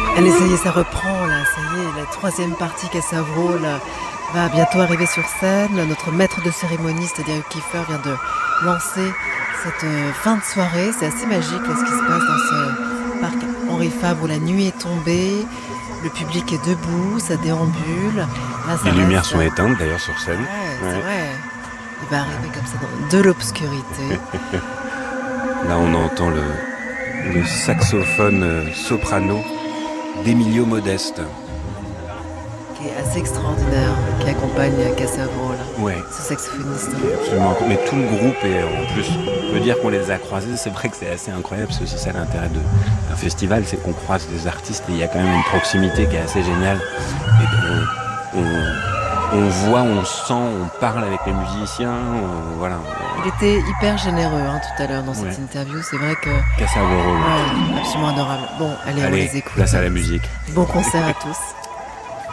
Allez, ça y est, ça reprend là, ça y est, la troisième partie Cassavro là, va bientôt arriver sur scène. Notre maître de cérémonie, c'est-à-dire Hugh Kiefer, vient de lancer cette fin de soirée. C'est assez magique là, ce qui se passe dans ce parc Henri Fabre où la nuit est tombée, le public est debout, ça déambule. Là, ça les lumières sont éteintes d'ailleurs sur scène. Ouais, c'est vrai. Il va arriver comme ça dans de l'obscurité. Là, on entend le saxophone soprano d'Emilio Modeste. Qui est assez extraordinaire, qui accompagne Cassavro, là. Ouais. Ce saxophoniste. Absolument. Mais tout le groupe, et en plus, on peut dire qu'on les a croisés. C'est vrai que c'est assez incroyable, c'est aussi ça l'intérêt d'un festival, c'est qu'on croise des artistes et il y a quand même une proximité qui est assez géniale. Et on voit, on sent, on parle avec les musiciens, voilà. Il était hyper généreux tout à l'heure dans cette interview, c'est vrai que... Cassavro. Ouais, absolument adorable. Bon, allez, on les écoute. Place à la musique. Bon concert à tous.